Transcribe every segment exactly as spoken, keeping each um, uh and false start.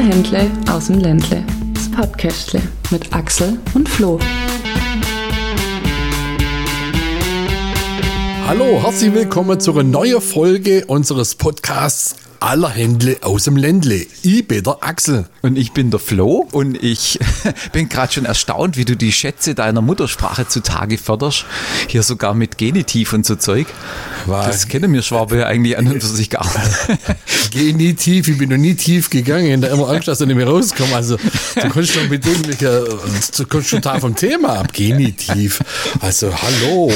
Händle aus dem Ländle. Das Podcastle mit Axel und Flo. Hallo, herzlich willkommen zu einer neuen Folge unseres Podcasts Aller Händle aus dem Ländle. Ich bin der Axel. Und ich bin der Flo und ich bin gerade schon erstaunt, wie du die Schätze deiner Muttersprache zutage förderst. Hier sogar mit Genitiv und so Zeug. Was? Das kennen wir Schwabe ja eigentlich an und für sich gar nicht. Genitiv, ich bin noch nie tief gegangen. Da immer Angst, dass du nicht mehr rauskommst. Also, du kannst schon mit irgendwelcher, du kommst schon total vom Thema ab. Genitiv. Also, hallo.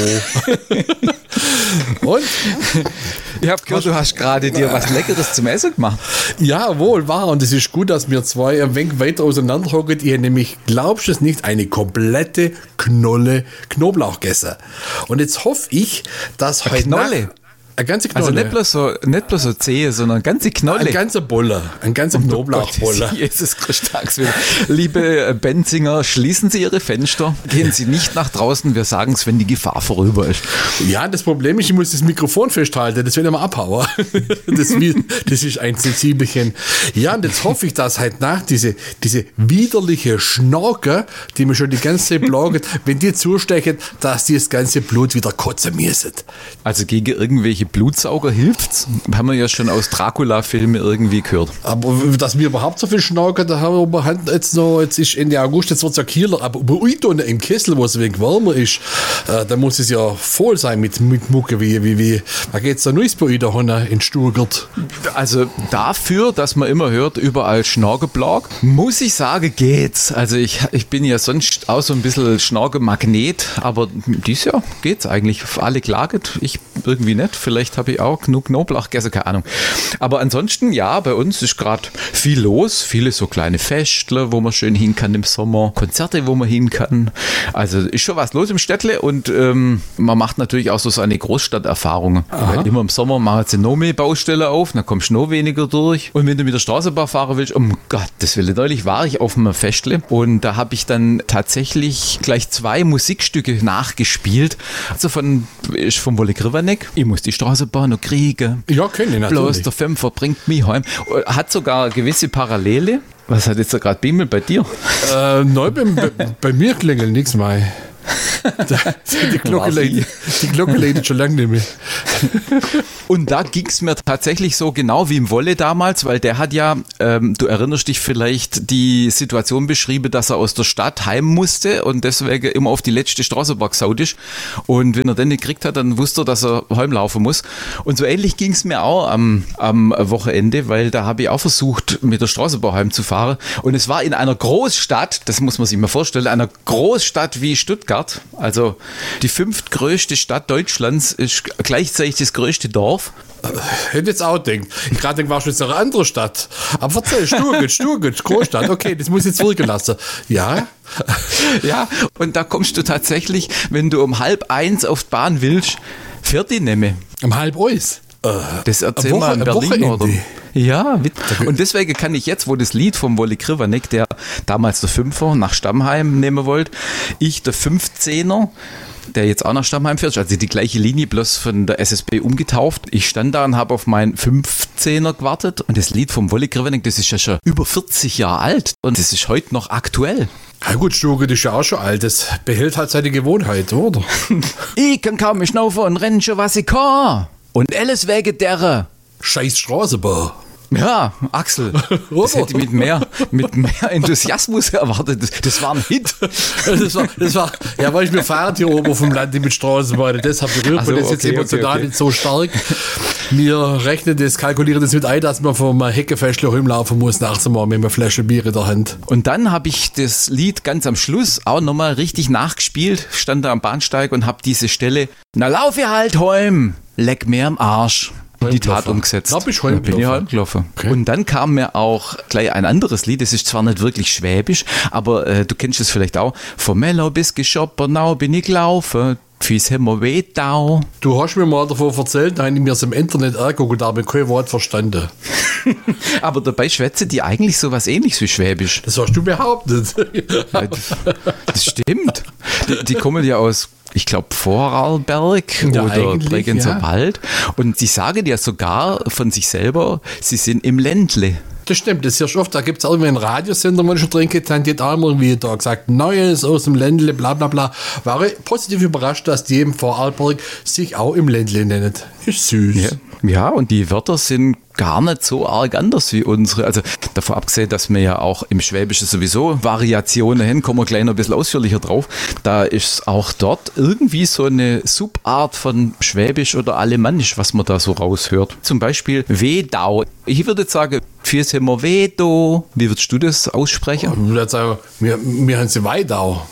Und? Ich habe gehört, du hast gerade dir was Leckeres zum Essen gemacht. Jawohl, wahr. Und es ist gut, dass wir zwei ein wenig weiter auseinander hocken. Ich habe nämlich, glaubst du es nicht, eine komplette Knolle Knoblauch gegessen. Und jetzt hoffe ich, dass heute Knolle? Nacht, eine ganze Knolle. Also nicht bloß so, nicht bloß so Zehe, sondern eine ganze Knolle. Ein ganzer Bolle, ein ganzer Um Knoblauchbolle. Gottes, Jesus Christus. Liebe Benzinger, schließen Sie Ihre Fenster, gehen Sie nicht nach draußen, wir sagen es, wenn die Gefahr vorüber ist. Ja, das Problem ist, ich muss das Mikrofon festhalten, das wird immer abhauen. Das, das ist ein Sensibelchen. Ja, und jetzt hoffe ich, dass heute Nacht diese, diese widerliche Schnorke, die mir schon die ganze Zeit plagt, wenn die zustechen, dass die das ganze Blut wieder kotzen müssen. Also gegen irgendwelche Blutsauger hilft's? Haben wir ja schon aus Dracula-Filmen irgendwie gehört. Aber dass wir überhaupt so viel schnauken, da haben wir jetzt noch, jetzt ist Ende August, jetzt wird es ja Kieler, aber bei euch da im Kessel, wo es ein wenig wärmer ist, äh, da muss es ja voll sein mit, mit Mucke, wie, wie, wie, da geht's da Neues bei euch da in Stuttgart. Also dafür, dass man immer hört, überall Schnorgeblag, muss ich sagen, geht's. Also ich, ich bin ja sonst auch so ein bisschen Schnorgemagnet, aber dieses Jahr geht's eigentlich. Alle klagen, ich irgendwie nicht. Vielleicht habe ich auch genug Knoblauch gegessen, keine Ahnung. Aber ansonsten, ja, bei uns ist gerade viel los. Viele so kleine Festle, wo man schön hin kann im Sommer. Konzerte, wo man hin kann. Also ist schon was los im Städtle und ähm, man macht natürlich auch so seine Großstadterfahrungen. Weil immer im Sommer machen sie noch mehr Baustelle auf, dann kommst du noch weniger durch. Und wenn du mit der Straßenbahn fahren willst, um Gottes Willen, neulich war ich auf einem Festle und da habe ich dann tatsächlich gleich zwei Musikstücke nachgespielt. Also von, ist von Wolle Krivanek. Ich muss die Straßenbahn noch kriegen. Ja, können natürlich. Bloß der Fünfer bringt mich heim. Hat sogar gewisse Parallele. Was hat jetzt da gerade Bimmel bei dir? Äh, nein, bei, bei mir klingelt nichts mehr. Die Glocke, leidet, die Glocke leidet schon lange nicht mehr. Und da ging es mir tatsächlich so genau wie im Wolle damals, weil der hat ja, ähm, du erinnerst dich vielleicht, die Situation beschrieben, dass er aus der Stadt heim musste und deswegen immer auf die letzte Straßenbahn gesaut ist. Und wenn er den nicht gekriegt hat, dann wusste er, dass er heimlaufen muss. Und so ähnlich ging es mir auch am, am Wochenende, weil da habe ich auch versucht, mit der Straßenbahn heimzufahren. Und es war in einer Großstadt, das muss man sich mal vorstellen, einer Großstadt wie Stuttgart. Also die fünftgrößte Stadt Deutschlands ist gleichzeitig das größte Dorf. Hätte jetzt auch gedacht. Ich gerade denke, war schon jetzt eine andere Stadt. Aber verzeih, Sturgit, Sturgit, Großstadt. Okay, das muss ich jetzt wirken lassen. Ja. Ja, und da kommst du tatsächlich, wenn du um halb eins auf die Bahn willst, fährt die nämlich. Um halb eins? Das erzähl Woche, mal in Berlin, Wochenende. oder? Ja, und deswegen kann ich jetzt, wo das Lied vom Wolle Krivanek, der damals der Fünfer nach Stammheim nehmen wollte, ich der Fünfzehner, der jetzt auch nach Stammheim fährt, also die gleiche Linie, bloß von der S S B umgetauft. Ich stand da und habe auf meinen Fünfzehner gewartet und das Lied vom Wolle Krivanek, das ist ja schon über vierzig Jahre alt und das ist heute noch aktuell. Ja gut, Sturgit ist ja auch schon alt, das behält halt seine Gewohnheit, oder? Ich kann kaum mehr schnaufen und rennen schon, was ich kann. Und alles wegen derer. Scheiß Straßenbahn. Ja, Axel, das hätte ich mit mehr, mit mehr Enthusiasmus erwartet. Das, das war ein Hit. Das war, das war, ja, weil ich mir fahre hier oben vom Land mit Straßenbahn, deshalb berührt Also, man das jetzt okay, emotional okay, okay. nicht so stark. Wir rechnen das, kalkulieren das mit ein, dass man vom Heckefestle rumlaufen muss, nachts mal mit einer Flasche Bier in der Hand. Und dann habe ich das Lied ganz am Schluss auch nochmal richtig nachgespielt, stand da am Bahnsteig und habe diese Stelle, na lauf ihr halt heim, leck mir am Arsch. Die Tat umgesetzt. Da bin ich Da bin ich heimgelaufen. Okay. Und dann kam mir auch gleich ein anderes Lied, das ist zwar nicht wirklich schwäbisch, aber äh, du kennst es vielleicht auch. Von Mello bis Geschoppernau bin ich gelaufen, Füß haben wir weh da. Du hast mir mal davon erzählt, da habe ich mir es im Internet angeguckt, da habe ich kein Wort verstanden. Aber dabei schwätze die eigentlich so was Ähnliches wie Schwäbisch. Das hast du behauptet. Ja, das stimmt. Die, die kommen ja aus, ich glaube, Vorarlberg Ja, oder eigentlich, Bregenzer ja. Wald. Und sie sagen ja sogar von sich selber, sie sind im Ländle. Das stimmt, das ist ja schon oft, da gibt es irgendwie einen Radiosender, wo ich schon drin geht, dann hat einmal wie da gesagt, Neues aus dem Ländle, bla bla bla. War ich positiv überrascht, dass die im Vorarlberg sich auch im Ländle nennen. Ist süß. Ja. Ja, und die Wörter sind gar nicht so arg anders wie unsere. Also davon abgesehen, dass wir ja auch im Schwäbischen sowieso Variationen haben, kommen wir gleich noch ein bisschen ausführlicher drauf. Da ist auch dort irgendwie so eine Subart von Schwäbisch oder Alemannisch, was man da so raushört. Zum Beispiel Wedau. Ich würde jetzt sagen, für sind wir Wedo. Wie würdest du das aussprechen? Ich würde sagen, wir, wir haben sie Weidau.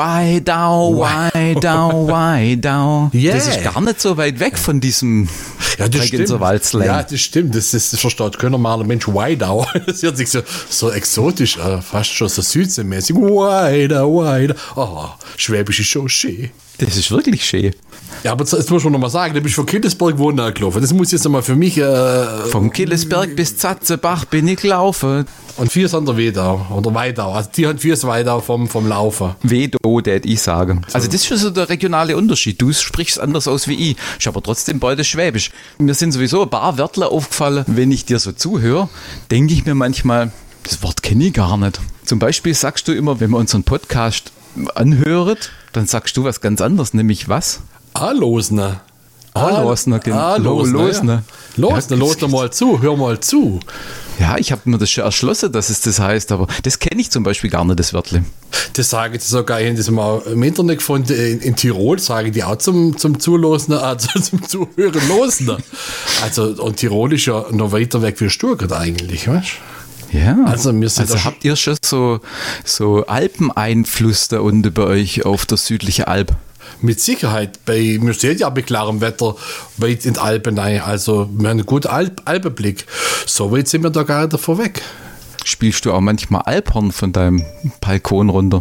Weidau, Weidau, Weidau. Yeah. Das ist gar nicht so weit weg von diesem Ja, das stimmt. Slang. Ja, das stimmt. Das, das, das versteht keiner normaler Mensch. Weidau. Das hört sich so, so exotisch an, fast schon so südseemäßig. Weidau, Weidau. Oh, Schwäbisch ist schon schön. Das ist wirklich schön. Ja, aber jetzt muss man noch mal sagen, da bin ich von Kindesberg wohnen gelaufen. Das muss jetzt noch mal für mich... Äh, Vom Killesberg bis Zatzebach bin ich gelaufen. Und vier sind der Wedau oder Weidau. Also die haben vier Weidau vom, vom Laufen. Wedo, der ich sagen. Also das ist schon so der regionale Unterschied. Du sprichst anders aus wie ich. Ich habe aber trotzdem beide Schwäbisch. Mir sind sowieso ein paar Wörter aufgefallen. Wenn ich dir so zuhöre, denke ich mir manchmal, das Wort kenne ich gar nicht. Zum Beispiel sagst du immer, wenn wir unseren Podcast anhören, dann sagst du was ganz anderes, nämlich was? Alosner. Alosner, genau. Alosner. Losner. Losner, Losner mal zu, hör mal zu. Ja, ich habe mir das schon erschlossen, dass es das heißt, aber das kenne ich zum Beispiel gar nicht, das Wörtle. Das sage ich sogar, ich habe das mal im Internet gefunden, in, in Tirol sage die auch zum, zum Zulosen, also zum Zuhören Losner. Also, und Tirol ist ja noch weiter weg wie Stuttgart eigentlich, weißt du? Ja, also, wir sind also habt ihr schon so, so Alpeneinfluss da unten bei euch auf der südlichen Alp? Mit Sicherheit. Bei, wir sehen ja bei klarem Wetter weit in die Alpen rein. Also wir haben einen guten Alp, Alpenblick. So weit sind wir da gar nicht davor weg. Spielst du auch manchmal Alphorn von deinem Balkon runter?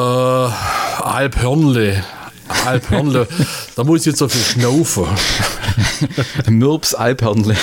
Äh, Alphörnle. Alphörnle. Da muss ich jetzt so viel schnaufen. Mürps Alphörnle.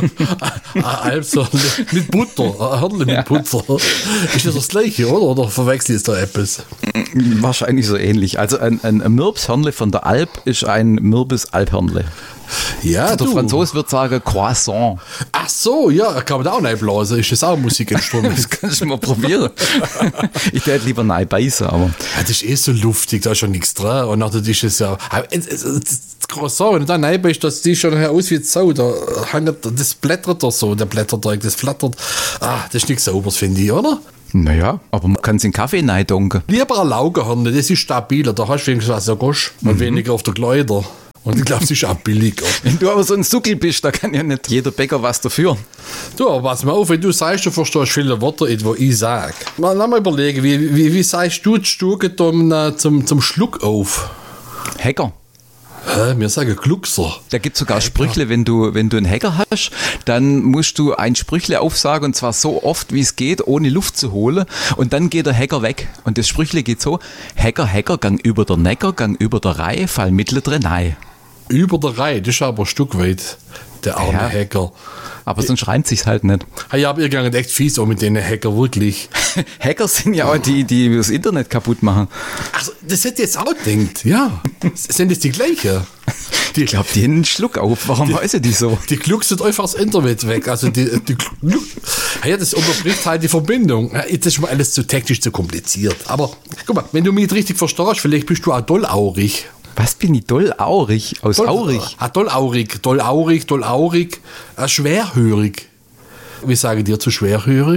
Alphörnle mit Butter. Hörnle mit Butter. Ist das das Gleiche, oder? Oder verwechsel ich da etwas? Wahrscheinlich so ähnlich. Also ein, ein Mürpshörnle von der Alp ist ein Mürbes Alphörnle. Ja, der Franzose wird sagen Croissant. Ach so, ja, kann man da auch nicht blasen. Ist das auch ein Musikinstrument? Das kannst du mal probieren. Ich werde lieber nein beißen, aber. Ja, das ist eh so luftig, da ist schon nichts dran. Und nachher ist es ja. Das Croissant, wenn du da rein bist, das sieht schon aus wie Sau. Da hängt, das blättert doch so, der Blätterteig, das flattert. Ah, das ist nichts Sauberes, finde ich, oder? Naja, aber man kann es in Kaffee reindunken. Lieber ein Laugenhörnle, das ist stabiler. Da hast du wenigstens was Gosch und mhm. weniger auf der Kleider. Und ich glaube, es ist auch billiger. Wenn du aber so ein Suckel bist, da kann ja nicht jeder Bäcker was dafür. Du, aber pass mal auf, wenn du sagst, du verstehst viele Worte, die ich sage. Mal, lass mal überlegen, wie, wie, wie sagst du die Stube zum, zum Schluck auf? Hacker. Hä? Wir sagen Gluckser. Da gibt es sogar Sprüchle, wenn du, wenn du einen Hacker hast, dann musst du ein Sprüchle aufsagen und zwar so oft, wie es geht, ohne Luft zu holen und dann geht der Hacker weg. Und das Sprüchle geht so, Hacker, Hacker, gang über der Neckar, gang über der Reihe, fall mittle drin rein. Über der Reihe, das ist aber ein Stück weit, der arme ja. Hacker. Aber sonst reimt sich's halt nicht. Ja, aber ihr geht echt fies auch mit den Hacker, wirklich. Hacker sind ja auch die, die das Internet kaputt machen. Also, das hätte ich jetzt auch gedacht, ja. Sind das die gleiche? Die, ich glaube, die haben einen Schluck auf. Warum die, weiß ich die so? Die glucksen einfach das Internet weg. Also, die, die ja, das unterbricht halt die Verbindung. Ja, das ist schon alles zu technisch, zu kompliziert. Aber, guck mal, wenn du mich richtig verstehst, vielleicht bist du auch dollaurig. Was bin ich? Dollaurig? Aus Doll, Aurig? Ah, dollaurig, dollaurig, dollaurig. Äh, schwerhörig. Wie sage dir zu schwerhörig?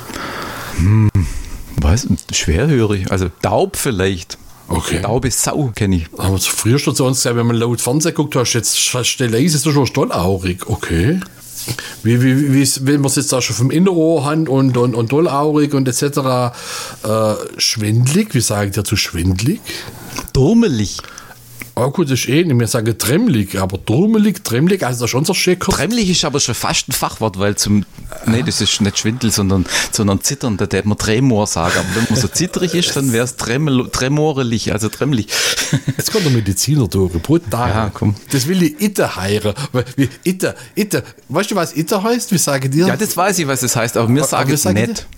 Hm, was? Schwerhörig? Also taub vielleicht. Okay. Taube Sau kenne ich. Aber früher schon zu uns gesagt, wenn man laut Fernsehen guckt, hast du jetzt still leise, ist du schon dollaurig. Okay. Wie, wie, wie, wenn wir es jetzt auch schon vom Innenohr haben und, und, und dollaurig und et cetera. Äh, schwindlig, wie sage ich dir zu schwindlig? Dummelig. Oh gut, das ist eh nicht mehr sagen tremmelig, aber dummelig, tremmelig, also das ist schon so schön. Tremmelig ist aber schon fast ein Fachwort, weil zum, nee, das ist nicht Schwindel, sondern, sondern zittern, da hätte man Tremor sagen, aber wenn man so zitterig ist, dann wäre es tremorelig, also tremmelig. Jetzt kommt der Mediziner durch, brutal. Ja, komm. Das will ich Itte heiren. Itte, Itte, weißt du, was Itte heißt? Wie sage dir? Ja, das weiß ich, was es heißt, aber mir sagen es nicht.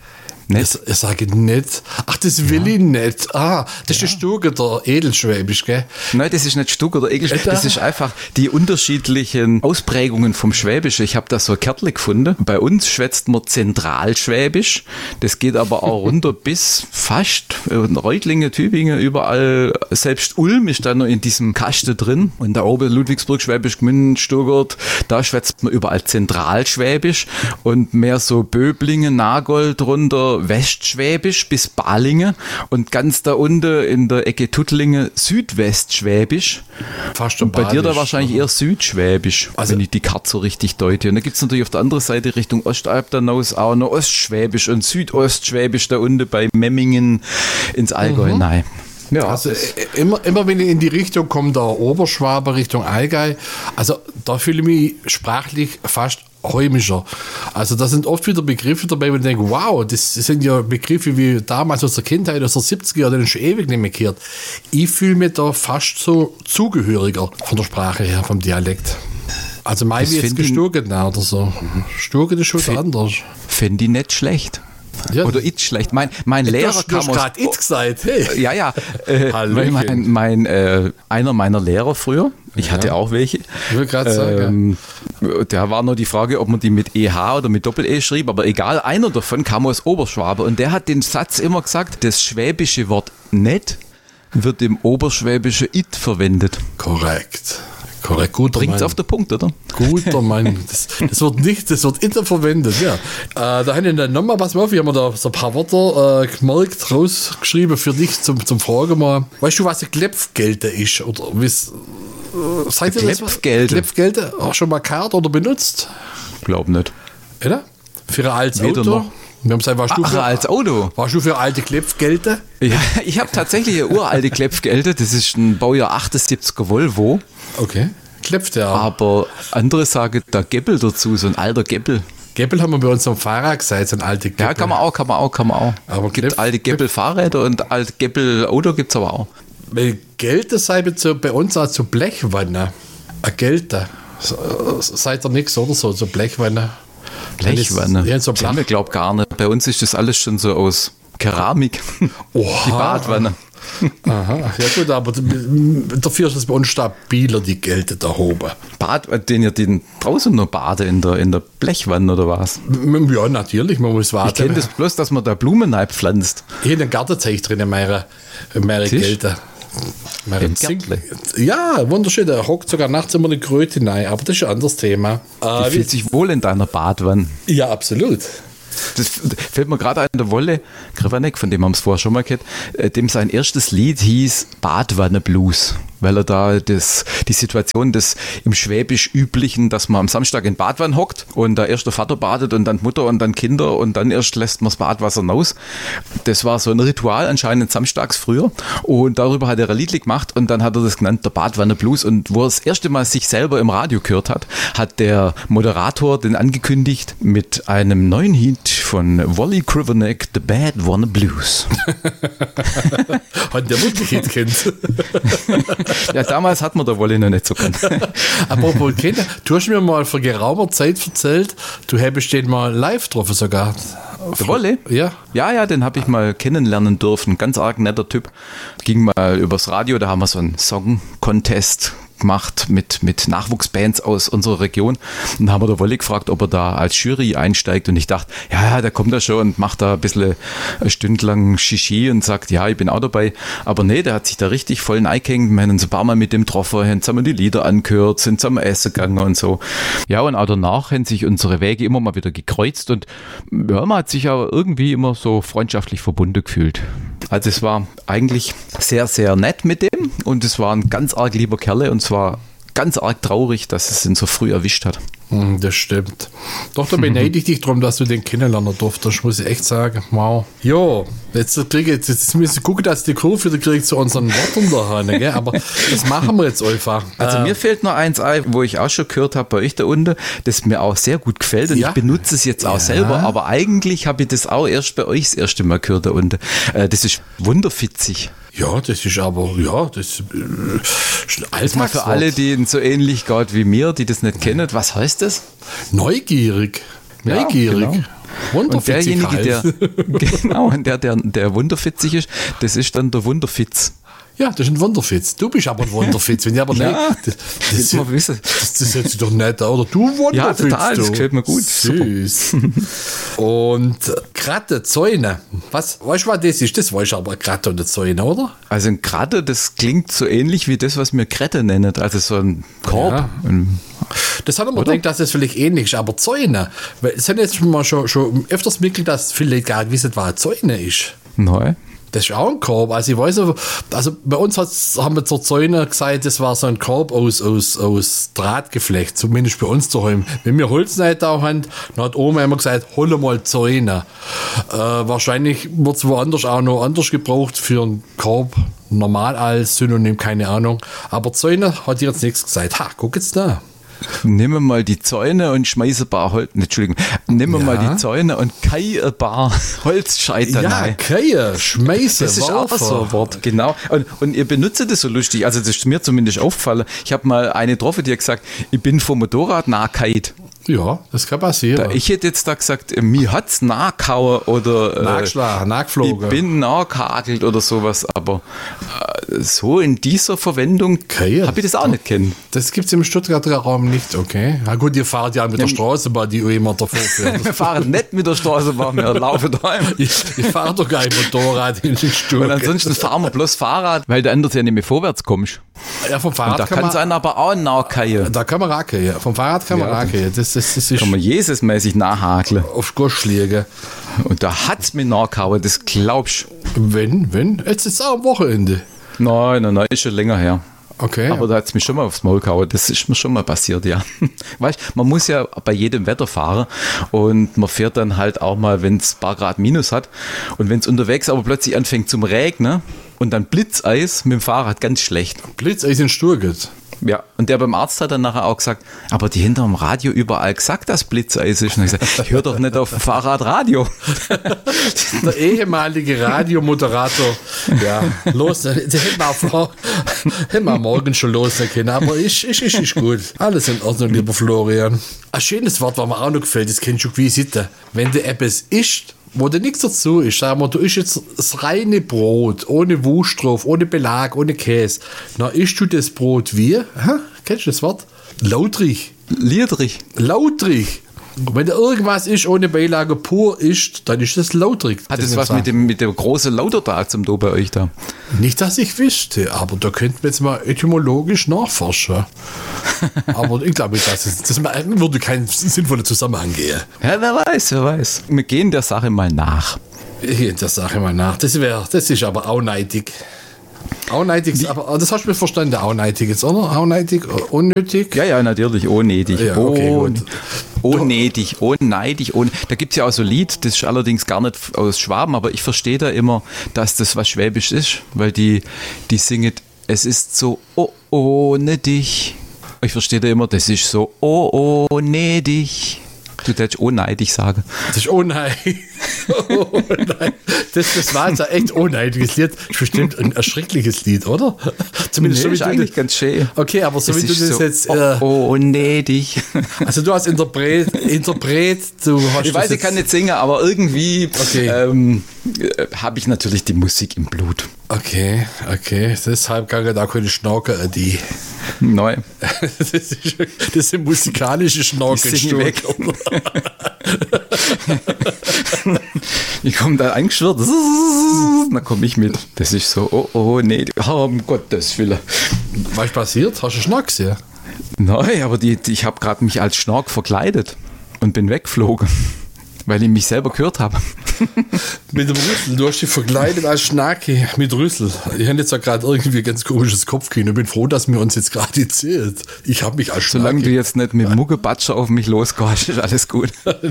Nicht? Ich, ich sage nicht. Ach, das will ja. ich nicht. Ah, das ja. ist Stug oder Edelschwäbisch, gell? Nein, das ist nicht Stug oder Edelschwäbisch. Das ist einfach die unterschiedlichen Ausprägungen vom Schwäbisch. Ich habe da so ein Kärtchen gefunden. Bei uns schwätzt man Zentralschwäbisch. Das geht aber auch runter bis fast Reutlingen, Tübingen, überall. Selbst Ulm ist da noch in diesem Kasten drin. Und da oben Ludwigsburg, Schwäbisch Gmünd, Stuttgart, da schwätzt man überall Zentralschwäbisch. Und mehr so Böblingen, Nagold runter Westschwäbisch bis Balingen und ganz da unten in der Ecke Tuttlingen Südwestschwäbisch. Fast und bei Badisch. Dir da wahrscheinlich eher Südschwäbisch, also, wenn ich die Karte so richtig deute. Und da gibt es natürlich auf der anderen Seite Richtung Ostalb dann aus auch noch Ostschwäbisch und Südostschwäbisch da unten bei Memmingen ins Allgäu mhm. rein. Ja. Also immer, immer wenn ich in die Richtung komme, der Oberschwabe Richtung Allgäu, also da fühle ich mich sprachlich fast heimischer. Also da sind oft wieder Begriffe dabei, wo ich denke, wow, das sind ja Begriffe wie damals aus der Kindheit, aus der siebziger Jahre, die schon ewig nicht mehr gehört. Ich fühle mich da fast so zugehöriger von der Sprache her, vom Dialekt. Also mein wie jetzt gesturget oder so. Sturget ist schon F- anders. Finde ich nicht schlecht. Ja. Oder ich schlecht. Mein, mein Lehrer das, kam aus... gerade it gesagt. Hey. Ja, ja. Äh, mein, mein, äh, einer meiner Lehrer früher, ich hatte ja. auch welche. Ich will gerade sagen. Ähm, da war nur die Frage, ob man die mit E H oder mit Doppel-E schrieb, aber egal, einer davon kam aus Oberschwabe und der hat den Satz immer gesagt, das schwäbische Wort nett wird im Oberschwäbische it verwendet. Korrekt. Korrekt, guter Bringt's Mann. auf den Punkt, oder? Guter Mann. Das, das wird nicht, das wird immer verwendet, ja. Äh, da habe ich dann nochmal, pass mal auf, ich habe mir da so ein paar Wörter äh, gemerkt, rausgeschrieben für dich zum, zum Fragen mal. Weißt du, was ein Klepfgelte ist? Oder was, äh, seid ihr Klepfgelte? Klepfgelte auch schon mal gehört oder benutzt? Glaub nicht. Oder? Für ein altes Weder Auto? noch. Wir haben gesagt, warst du Ach, für, als Auto? Warst du für alte Klepfgelte? Ja, ich habe tatsächlich eine uralte Klepfgelte, das ist ein Baujahr achtundsiebziger Volvo. Okay. Klepft ja. Aber andere sagen da Geppel dazu, so ein alter Geppel. Geppel haben wir bei uns am Fahrrad gesagt, so ein alter Geppel. Ja, kann man auch, kann man auch, kann man auch. Aber gibt Klepp, alte Geppel-Fahrräder und alte Geppel-Auto gibt es aber auch. Weil Gelte sei bei uns auch so Blechwanne. Ein Gelte. Seid ihr nichts oder so, so Blechwanne. Blechwanne? Ja, so das haben wir, glaube ich, gar nicht. Bei uns ist das alles schon so aus Keramik. Oha. Die Badwanne. Aha, ja gut, aber dafür ist es bei uns stabiler, die Gelte da oben. Bad, den ihr den draußen noch bade in der, in der Blechwanne oder was? Ja, natürlich, man muss warten. Ich kenne das bloß, dass man da Blumen pflanzt. Hier in den Garten zeige ich drin meine, meine Gelte. Ja, wunderschön. Da hockt sogar nachts immer eine Kröte rein, aber das ist ein anderes Thema. Die fühlt sich wohl in deiner Badwanne. Ja, absolut. Das fällt mir gerade ein, der Wolle Krivanek, von dem haben wir es vorher schon mal gehört, dem sein erstes Lied hieß Badwanne Blues, weil er da das, die Situation des im Schwäbisch üblichen, dass man am Samstag in Badwanne hockt und da erst der Vater badet und dann die Mutter und dann Kinder und dann erst lässt man das Badwasser raus. Das war so ein Ritual anscheinend samstags früher und darüber hat er ein Lied gemacht und dann hat er das genannt, der Badwanne Blues, und wo er das erste Mal sich selber im Radio gehört hat, hat der Moderator den angekündigt mit einem neuen Hit von Wally Krivanek, The Badwanne Blues. Hat der wirklich Hit kennt. Ja, damals hat man der Wally noch nicht so können. Apropos Kinder, du hast mir mal vor geraumer Zeit erzählt, du hättest den mal live getroffen sogar. Der Wolle? Ja. Ja, ja, den habe ich mal kennenlernen dürfen. Ganz arg netter Typ. Ging mal übers Radio, da haben wir so einen Song-Contest gemacht mit, mit Nachwuchsbands aus unserer Region. Und da haben wir der Wolle gefragt, ob er da als Jury einsteigt. Und ich dachte, ja, ja, der kommt da schon und macht da ein bisschen eine Stunde lang Shishi und sagt, ja, ich bin auch dabei. Aber nee, der hat sich da richtig voll eingehängt. Wir haben uns ein paar Mal mit dem getroffen, haben zusammen die Lieder angehört, sind zusammen essen gegangen und so. Ja, und auch danach haben sich unsere Wege immer mal wieder gekreuzt und ja, man hat sich aber irgendwie immer so freundschaftlich verbunden gefühlt. Also es war eigentlich sehr, sehr nett mit dem und es war ein ganz arg lieber Kerle und es war ganz arg traurig, dass es ihn so früh erwischt hat. Das stimmt. Doch, da beneide ich dich darum, dass du den kennenlernen durftest, muss ich echt sagen. Wow. Jo, jetzt kriege ich, jetzt, jetzt müssen wir gucken, dass die Kurve wieder kriegt zu unseren Worten da, gell? Aber das machen wir jetzt einfach. Also äh, mir fällt nur eins ein, wo ich auch schon gehört habe bei euch da unten, das mir auch sehr gut gefällt und ja. ich benutze es jetzt auch ja. selber, aber eigentlich habe ich das auch erst bei euch das erste Mal gehört da unten. Äh, das ist wunderfitzig. Ja, das ist aber, ja, das ist ein Alltagswort. Mal für alle, denen so ähnlich geht wie mir, die das nicht kennen, was heißt das? Neugierig. Neugierig. Ja, genau. Und derjenige, der, genau, und der, der, der wunderfitzig ist, das ist dann der Wunderfitz. Ja, das ist ein Wunderfitz. Du bist aber ein Wunderfitz. Wenn ich aber ja, nicht, das, das, das, wissen. das, das hört sich doch nicht an, oder? Du Wunderfitz. Ja, total, du. Das gefällt mir gut. Süß. Und Kratte, Zäune. Was, weißt du, was das ist? Das weißt du aber, Kratte und Zäune, oder? Also ein Kratte, das klingt so ähnlich wie das, was wir Krette nennen. Also so ein Korb. Ja. Ein, das hat man gedacht, dass das vielleicht ähnlich ist, aber Zäune. Weil es haben jetzt schon mal schon, schon öfters mitgekriegt, dass viele gar nicht wissen, was eine Zäune ist. Nein. Das ist auch ein Korb. Also ich weiß, also bei uns haben wir zur Zäune gesagt, das war so ein Korb aus, aus, aus Drahtgeflecht, zumindest bei uns daheim. Wenn wir Holz nicht da haben, dann hat Oma immer gesagt, hol mal Zäune. Äh, wahrscheinlich wird es woanders auch noch anders gebraucht für einen Korb, normal als Synonym, keine Ahnung. Aber Zäune hat jetzt nichts gesagt. Ha, guck jetzt da. Nehmen wir mal die Zäune und schmeiße ein paar Holz. Entschuldigung. Nehmen wir ja. mal die Zäune und kai ein paar Holzscheiter ja, rein. Keie, schmeiße. Das ist auch so ein Wort, genau. Und, und ihr benutzt das so lustig. Also, das ist mir zumindest aufgefallen. Ich habe mal eine getroffen, die hat gesagt, ich bin vom Motorrad nachgehakt. Ja, das kann passieren. Da, ich hätte jetzt da gesagt, mir hat's nachgehauen oder nachgeschlagen, nachgeflogen. Ich bin nachgehakelt oder sowas, aber äh, so in dieser Verwendung habe ich das auch nicht kennen. Das gibt es im Stuttgarter Raum nicht, okay? Na gut, ihr fahrt ja mit der Straßenbahn, die immer davor fährt. Wir fahren nicht mit der Straßenbahn, wir laufen daheim. Ich, ich fahre doch kein Motorrad in den Stuttgart. Und ansonsten fahren wir bloß Fahrrad, weil du anders ja nicht mehr vorwärts kommst. Ja, vom Fahrrad und da kann kann man, es einen aber auch nachgehen. Da kann man racken, ja. Vom Fahrrad kann man ja. racken, ja. Das, das, das ist kann man Jesusmäßig nachhakeln. Auf Gosch liegen. Und da hat es mir nachgehauen, das glaubst du. Wenn, wenn? Jetzt ist es auch am Wochenende. Nein, nein, nein, ist schon länger her. Okay. Aber da hat es mich schon mal aufs Maul gehauen. Das ist mir schon mal passiert, ja. Weißt, man muss ja bei jedem Wetter fahren und man fährt dann halt auch mal, wenn es ein paar Grad Minus hat und wenn es unterwegs aber plötzlich anfängt zum Regnen und dann Blitzeis mit dem Fahrrad, ganz schlecht. Blitzeis in Stuttgart. Ja, und der beim Arzt hat dann nachher auch gesagt, aber die hinterm Radio überall gesagt, dass Blitzeis ist. Und ich gesagt, ich höre doch nicht auf dem Fahrrad Radio. Der ehemalige Radiomoderator. Ja, los, das hätten wir, auch, hätten wir morgen schon losen können, aber ich, ich, ich, ist gut. Alles in Ordnung, lieber Florian. Ein schönes Wort, was mir auch noch gefällt, das kennst du wie Sitte. Wenn du etwas isst, wo dir nichts dazu ist, sagen wir, du isst jetzt das reine Brot, ohne Wurst drauf, ohne Belag, ohne Käse. Dann isst du das Brot wie? Ha? Kennst du das Wort? Lautrig. Liedrig. Lautrig. Und wenn da irgendwas ist, ohne Beilage pur isst, dann ist das lautrig. Hat das was mit dem, mit dem großen Lautertag zum Do bei euch da? Nicht, dass ich wüsste, aber da könnten wir jetzt mal etymologisch nachforschen. Aber ich glaube, das, das würde keinen sinnvollen Zusammenhang gehen. Ja, wer weiß, wer weiß. Wir gehen der Sache mal nach. Wir gehen der Sache mal nach. Das, wär, das ist aber auch neidig. Auch neidig, aber das hast du mir verstanden, auch neidig jetzt, oder? Auch neidig, unnötig? Ja, ja, natürlich, unnötig. Ja, okay, oh, gut. Unnötig, unneidig. Un da gibt es ja auch so ein Lied, das ist allerdings gar nicht aus Schwaben, aber ich verstehe da immer, dass das was Schwäbisch ist, weil die, die singen, es ist so oh, ohne dich. Ich verstehe da immer, das ist so oh, ohne dich. Du darfst unneidig sagen. Das ist unneidig. Oh nein. Das, das war jetzt ein echt unneidiges Lied. Das ist bestimmt ein erschreckliches Lied, oder? Zumindest nee, so wie ist du eigentlich das, ganz schön. Okay, aber so das wie du das so, jetzt... Äh, oh, unneidig. Also du hast Interpret, Interpret du hast ich weiß, ich kann nicht singen, aber irgendwie okay. ähm, habe ich natürlich die Musik im Blut. Okay, okay. Deshalb kann ich da keine Schnauker, die... Nein. Das, ist, das sind musikalische Schnaukelstücke. Ich komme da eingeschwirrt, dann komme ich mit. Das ist so, oh, oh, nee, oh, um Gottes Willen. Was ist passiert? Hast du Schnack gesehen? Nein, aber die, die, ich habe gerade mich als Schnork verkleidet und bin weggeflogen, weil ich mich selber gehört habe. Mit dem Rüssel, du hast dich verkleidet als Schnacki mit Rüssel. Ich habe jetzt ja gerade irgendwie ein ganz komisches Kopfkino. Ich bin froh, dass mir uns jetzt gerade erzählt. Ich habe mich als Schnacki. Solange du jetzt nicht mit Muggebatscher auf mich losgehst, ist alles gut.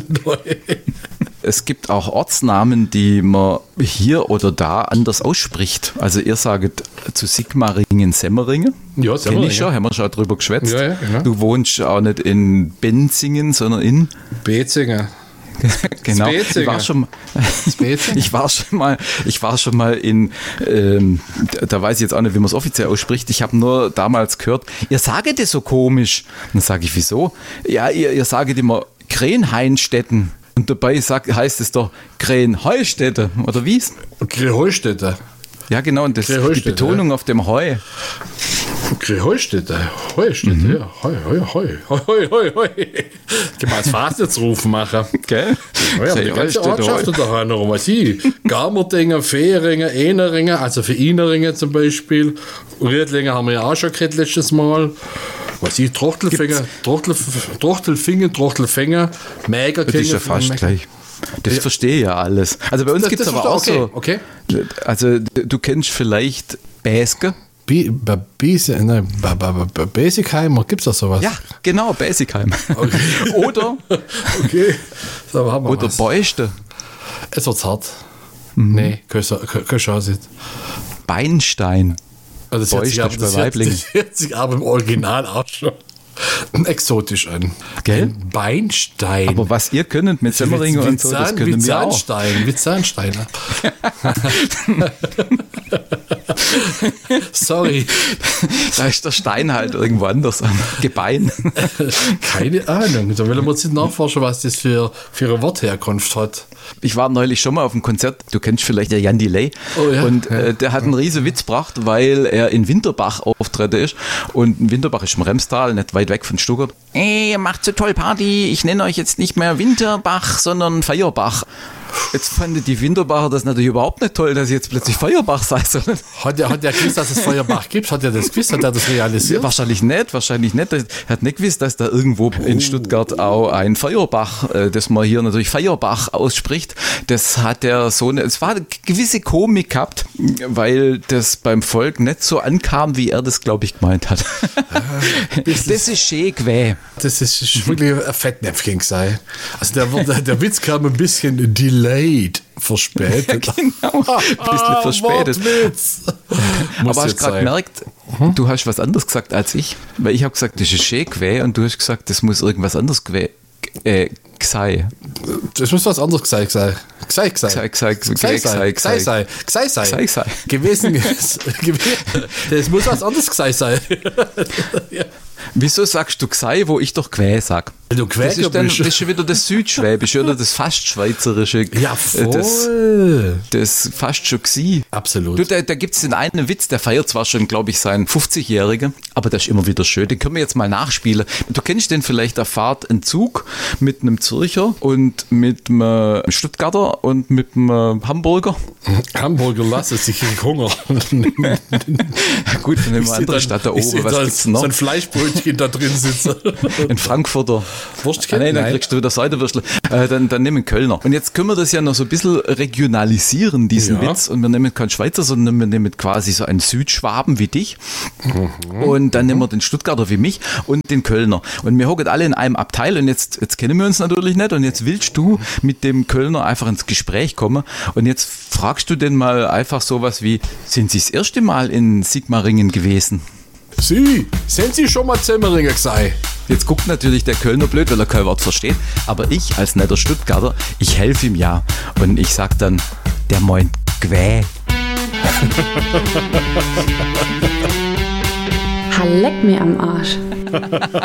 Es gibt auch Ortsnamen, die man hier oder da anders ausspricht. Also ihr sagt zu Sigmaringen Semmeringen. Ja, Semmeringen. Kenn ich schon, haben wir schon drüber geschwätzt. Ja, ja, genau. Du wohnst auch nicht in Benzingen, sondern in Bezingen. Genau. Ich war schon, ich war schon mal, ich war schon mal in, ähm, da weiß ich jetzt auch nicht, wie man es offiziell ausspricht. Ich habe nur damals gehört, ihr saget das so komisch. Dann sage ich, wieso? Ja, ihr, ihr saget immer Krenheinstetten. Und dabei sagt, heißt es doch Krähen-Heustätte, oder wie? Krähen-Heustätte. Ja, genau, und das, die Betonung ja. auf dem Heu. Heustätte, Heustätte, mhm. ja, Heu, Heu, Heu, Heu, Heu, Heu, Heu. Kann man als Fastnachtsruf machen. Gell? Ja, ja, die ganze Ortschaft da haben noch was ich. Garmerdingen, Fehringen, Eneringen, also für Ineringen zum Beispiel. Riedlingen haben wir ja auch schon gehabt letztes Mal. Was ich, Trochtelfinger, Trochtel, Trochtelfinger, Trochtelfänger, Mägerkinger. Das ist ja fast Mäger. Gleich. Das ja. verstehe ja alles. Also bei uns gibt es aber auch okay. so. Okay. Also du kennst vielleicht Bäske. Basicheimer, gibt es da sowas? Ja, genau, Basicheim. Okay. Oder, okay. So, haben wir oder was. Beuste. Es wird hart. Mhm. Nee, keine Chance. Beinstein. Also das, hört sich, das, hört, das hört sich aber im Original auch schon exotisch an. Gell? Ein Beinstein. Aber was ihr könnt mit Semmeringe und so, das können wir auch. Zahnstein, wie Zahnsteine. Sorry. Da ist der Stein halt irgendwo anders am Gebein. Keine Ahnung. Da will man jetzt nachforschen, was das für, für eine Wortherkunft hat. Ich war neulich schon mal auf einem Konzert, du kennst vielleicht der Jan Delay. Oh, ja. Und äh, der hat einen riesen Witz gebracht, weil er in Winterbach auftreten ist. Und Winterbach ist im Remstal, nicht weit weg von Stuttgart. Ey, ihr macht so toll Party, ich nenne euch jetzt nicht mehr Winterbach, sondern Feierbach. Jetzt fanden die Winterbacher das natürlich überhaupt nicht toll, dass ich jetzt plötzlich Feuerbach sei. Hat er hat der gewusst, dass es Feuerbach gibt? Hat er das gewusst? Hat er das realisiert? Wahrscheinlich nicht, wahrscheinlich nicht. Er hat nicht gewusst, dass da irgendwo oh. in Stuttgart auch ein Feuerbach, das man hier natürlich Feierbach ausspricht, das hat er so eine, es war eine gewisse Komik gehabt, weil das beim Volk nicht so ankam, wie er das, glaube ich, gemeint hat. Ah, das ist schön gewesen. Das ist wirklich ein Fettnäpfchen sein. Also der, der, der Witz kam ein bisschen delayed, verspätet. Ja, genau, ein bisschen verspätet. Aber hast du gerade gemerkt, hm? du hast was anderes gesagt als ich, weil ich habe gesagt, das ist schön gewesen und du hast gesagt, das muss irgendwas anderes gewesen äh, sei. Das muss was anderes gesagt sein. Sei, sei. Sei, sei, sei, sei, sei, sei, sei, sei, sei. Gewesen, das muss was anderes gesagt sein. Ja. Wieso sagst du Gsei, wo ich doch Quä sag? Du Quä das, ist dann, das ist schon wieder das Südschwäbische oder das fast Schweizerische. Ja, voll. Das, das fast schon Gsi. Absolut. Du, da da gibt es den einen Witz, der feiert zwar schon, glaube ich, seinen fünfzigjährigen, aber der ist immer wieder schön. Den können wir jetzt mal nachspielen. Du kennst den vielleicht, da fahrt ein Zug mit einem Zürcher und mit einem Stuttgarter und mit einem Hamburger. Hamburger lasse sich in Hunger. Gut, dann nehmen wir eine andere Stadt da oben. Was gibt's noch? So ein Fleischbrötchen da drin sitzen. Ein Frankfurter. Wurstchen? Ah, nein, dann kriegst du wieder Seitenwürstel. Äh, dann, dann nehmen Kölner. Und jetzt können wir das ja noch so ein bisschen regionalisieren, diesen ja. Witz. Und wir nehmen keinen Schweizer, sondern wir nehmen quasi so einen Südschwaben wie dich. Mhm. Und dann mhm. nehmen wir den Stuttgarter wie mich und den Kölner. Und wir hocken alle in einem Abteil und jetzt, jetzt kennen wir uns natürlich nicht. Und jetzt willst du mit dem Kölner einfach ins Gespräch kommen. Und jetzt fragst du den mal einfach sowas wie, sind Sie das erste Mal in Sigmaringen gewesen? Sie, sind Sie schon mal Semmeringer gesagt? Jetzt guckt natürlich der Kölner blöd, weil er kein Wort versteht. Aber ich als netter Stuttgarter, ich helfe ihm ja. Und ich sag dann, der meint Gwä. Leck mir am Arsch.